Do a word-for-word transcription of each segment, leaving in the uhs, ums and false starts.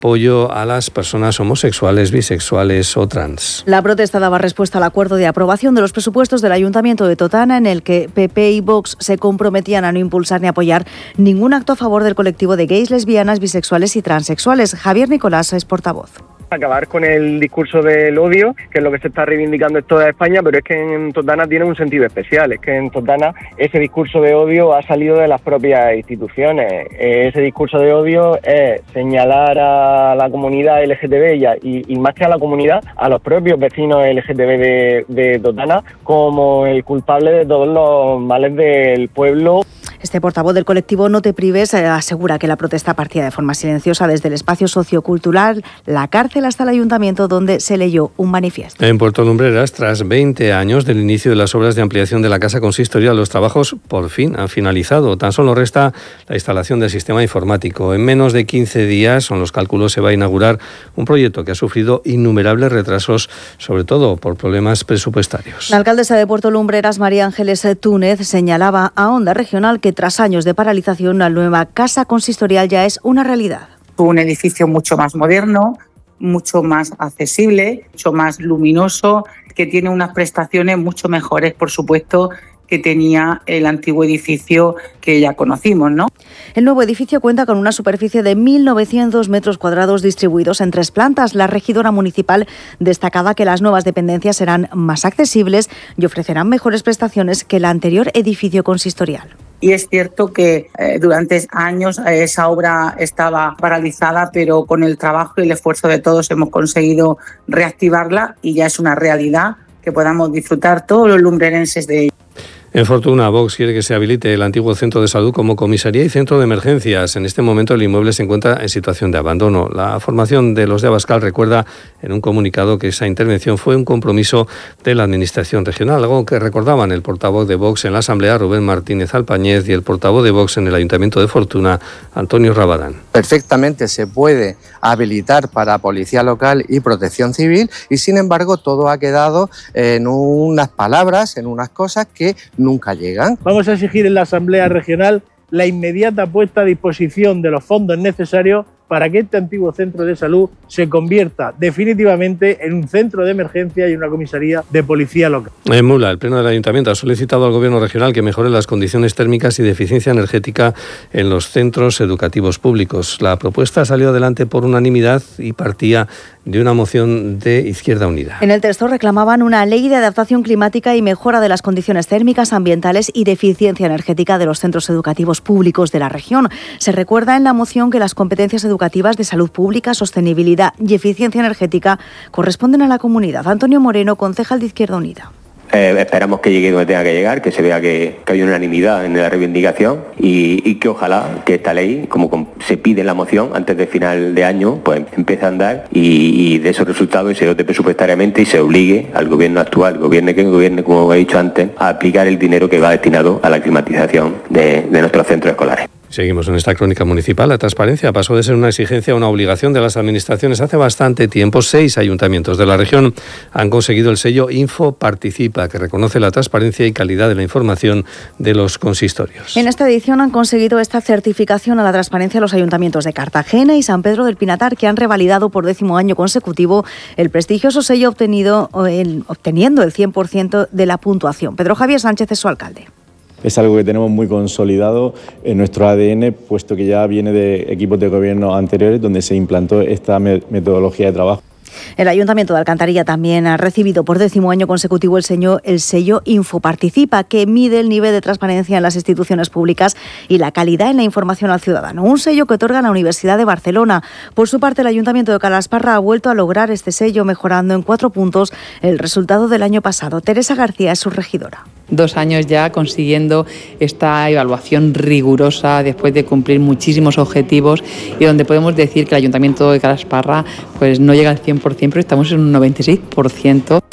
apoyo a las personas homosexuales, bisexuales o trans. La protesta daba respuesta al acuerdo de aprobación de los presupuestos del Ayuntamiento de Totana, en el que P P y Vox se comprometían a no impulsar ni apoyar ningún acto a favor del colectivo de gays, lesbianas, bisexuales y transexuales. Javier Nicolás es portavoz. Acabar con el discurso del odio, que es lo que se está reivindicando en toda España, pero es que en Totana tiene un sentido especial, es que en Totana ese discurso de odio ha salido de las propias instituciones. Ese discurso de odio es señalar a la comunidad L G T B y, y más que a la comunidad, a los propios vecinos L G T B de, de Totana como el culpable de todos los males del pueblo. Este portavoz del colectivo No Te Prives asegura que la protesta partía de forma silenciosa desde el espacio sociocultural, la cárcel, hasta el ayuntamiento, donde se leyó un manifiesto. En Puerto Lumbreras, tras veinte años del inicio de las obras de ampliación de la casa consistorial, los trabajos por fin han finalizado. Tan solo resta la instalación del sistema informático. En menos de quince días, son los cálculos, se va a inaugurar un proyecto que ha sufrido innumerables retrasos, sobre todo por problemas presupuestarios. La alcaldesa de Puerto Lumbreras, María Ángeles Túnez, señalaba a Onda Regional que tras años de paralización, la nueva casa consistorial ya es una realidad. Un edificio mucho más moderno, mucho más accesible, mucho más luminoso, que tiene unas prestaciones mucho mejores, por supuesto, que tenía el antiguo edificio que ya conocimos, ¿no? El nuevo edificio cuenta con una superficie de mil novecientos metros cuadrados distribuidos en tres plantas. La regidora municipal destacaba que las nuevas dependencias serán más accesibles y ofrecerán mejores prestaciones que el anterior edificio consistorial. Y es cierto que eh, durante años eh, esa obra estaba paralizada, pero con el trabajo y el esfuerzo de todos hemos conseguido reactivarla y ya es una realidad que podamos disfrutar todos los lumbrerenses de ella. En Fortuna, Vox quiere que se habilite el antiguo centro de salud como comisaría y centro de emergencias. En este momento el inmueble se encuentra en situación de abandono. La formación de los de Abascal recuerda en un comunicado que esa intervención fue un compromiso de la Administración regional, algo que recordaban el portavoz de Vox en la Asamblea, Rubén Martínez Alpañez, y el portavoz de Vox en el Ayuntamiento de Fortuna, Antonio Rabadán. Perfectamente se puede habilitar para Policía Local y Protección Civil y, sin embargo, todo ha quedado en unas palabras, en unas cosas que nunca llegan. Vamos a exigir en la Asamblea Regional la inmediata puesta a disposición de los fondos necesarios para que este antiguo centro de salud se convierta definitivamente en un centro de emergencia y una comisaría de policía local. En Mula, el Pleno del Ayuntamiento ha solicitado al Gobierno regional que mejore las condiciones térmicas y de eficiencia energética en los centros educativos públicos. La propuesta salió adelante por unanimidad y partía de una moción de Izquierda Unida. En el texto reclamaban una ley de adaptación climática y mejora de las condiciones térmicas, ambientales y de eficiencia energética de los centros educativos públicos de la región. Se recuerda en la moción que las competencias educativas de salud pública, sostenibilidad y eficiencia energética corresponden a la comunidad. Antonio Moreno, concejal de Izquierda Unida. Eh, esperamos que llegue donde tenga que llegar, que se vea que, que hay unanimidad en la reivindicación y, y que ojalá que esta ley, como, como se pide en la moción, antes de final de año, pues empiece a andar y, y de esos resultados y se dote presupuestariamente y se obligue al gobierno actual, gobierne que gobierne, como he dicho antes, a aplicar el dinero que va destinado a la climatización de, de nuestros centros escolares. Seguimos en esta crónica municipal. La transparencia pasó de ser una exigencia a una obligación de las administraciones hace bastante tiempo. Seis ayuntamientos de la región han conseguido el sello Info Participa, que reconoce la transparencia y calidad de la información de los consistorios. En esta edición han conseguido esta certificación a la transparencia los ayuntamientos de Cartagena y San Pedro del Pinatar, que han revalidado por décimo año consecutivo el prestigioso sello obtenido, el, obteniendo el cien por ciento de la puntuación. Pedro Javier Sánchez es su alcalde. Es algo que tenemos muy consolidado en nuestro A D N, puesto que ya viene de equipos de gobierno anteriores donde se implantó esta metodología de trabajo. El Ayuntamiento de Alcantarilla también ha recibido por décimo año consecutivo el sello, el sello Infoparticipa, que mide el nivel de transparencia en las instituciones públicas y la calidad en la información al ciudadano. Un sello que otorga la Universidad de Barcelona. Por su parte, el Ayuntamiento de Calasparra ha vuelto a lograr este sello, mejorando en cuatro puntos el resultado del año pasado. Teresa García es su regidora. Dos años ya consiguiendo esta evaluación rigurosa después de cumplir muchísimos objetivos y donde podemos decir que el Ayuntamiento de Calasparra pues no llega al cien por ciento, pero estamos en un noventa y seis por ciento.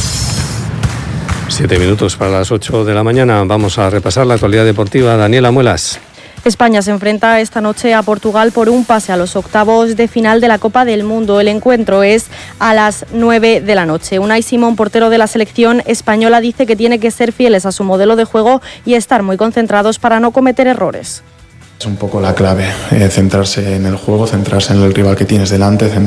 Siete minutos para las ocho de la mañana. Vamos a repasar la actualidad deportiva. Daniela Muelas. España se enfrenta esta noche a Portugal por un pase a los octavos de final de la Copa del Mundo. El encuentro es a las nueve de la noche. Unai Simón, portero de la selección española, dice que tiene que ser fieles a su modelo de juego y estar muy concentrados para no cometer errores. Es un poco la clave, eh, centrarse en el juego, centrarse en el rival que tienes delante,